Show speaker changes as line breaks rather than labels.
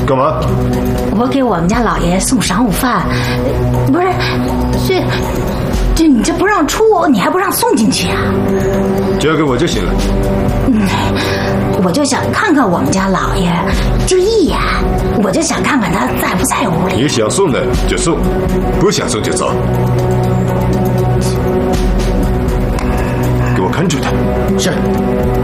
干嘛？
我给我们家老爷送晌午饭，不是，这你这不让出，你还不让送进去啊？
交给我就行了。
我就想看看我们家老爷，就一眼，我就想看看他在不在屋里。
你想送的就送，不想送就走。给我看住他。
是。